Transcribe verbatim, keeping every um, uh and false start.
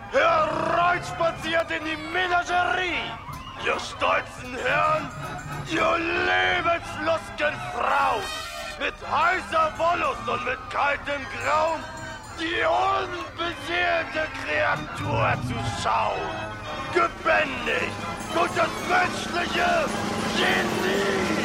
hereinspaziert in die Menagerie! Ihr stolzen Herren, ihr lebenslustgen Frauen! Mit heißer Wollust und mit kaltem Grauen die unbeseelte Kreatur zu schauen! Gebändigt durch das menschliche Genie!